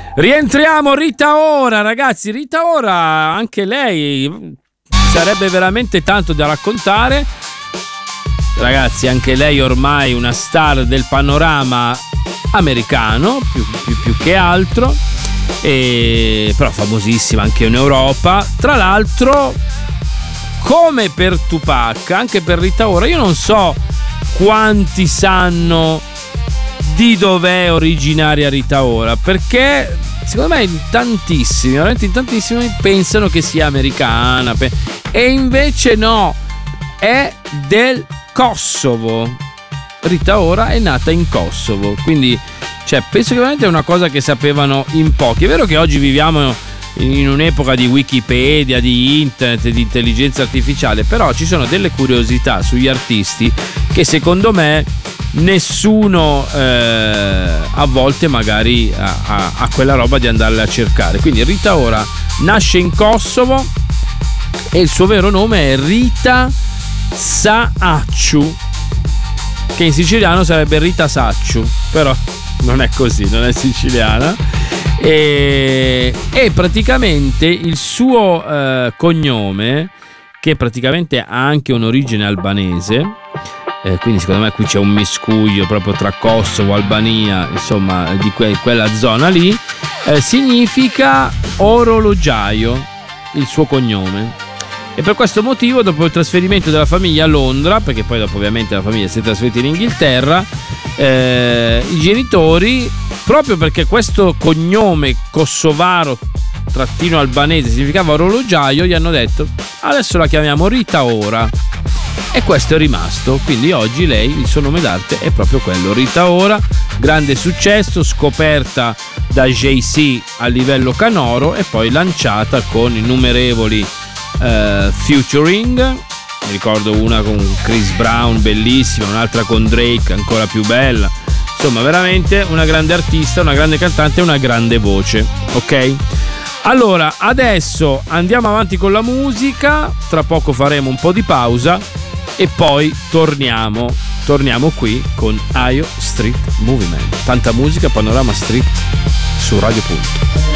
Rientriamo, Rita Ora, ragazzi. Rita Ora, anche lei sarebbe veramente tanto da raccontare. Ragazzi, anche lei ormai una star del panorama americano, più che altro, però famosissima anche in Europa. Tra l'altro, come per Tupac, anche per Rita Ora, io non so quanti sanno di dov'è originaria Rita Ora, perché secondo me tantissimi, veramente in tantissimi pensano che sia americana, e invece no, è del Kosovo. Rita Ora è nata in Kosovo, quindi penso che veramente è una cosa che sapevano in pochi. È vero che oggi viviamo in un'epoca di Wikipedia, di internet, di intelligenza artificiale, però ci sono delle curiosità sugli artisti che secondo me nessuno a volte magari ha quella roba di andarle a cercare. Quindi Rita Ora nasce in Kosovo e il suo vero nome è Rita Saacciu, che in siciliano sarebbe Rita Sacciu, però non è così, non è siciliana. E praticamente il suo cognome, che praticamente ha anche un'origine albanese, quindi secondo me qui c'è un miscuglio proprio tra Kosovo, Albania, insomma di quella zona lì, significa orologiaio, il suo cognome. E per questo motivo, dopo il trasferimento della famiglia a Londra, perché poi dopo ovviamente la famiglia si è trasferita in Inghilterra, i genitori, proprio perché questo cognome kosovaro trattino albanese significava orologiaio, gli hanno detto adesso la chiamiamo Rita Ora, e questo è rimasto. Quindi oggi lei, il suo nome d'arte è proprio quello, Rita Ora. Grande successo, scoperta da Jay-Z a livello canoro e poi lanciata con innumerevoli featuring. Mi ricordo una con Chris Brown, bellissima, un'altra con Drake, ancora più bella. Insomma, veramente una grande artista, una grande cantante e una grande voce, ok? Allora, adesso andiamo avanti con la musica, tra poco faremo un po' di pausa e poi torniamo qui con Ayo Street Movement. Tanta musica, Panorama Street su Radio Punto.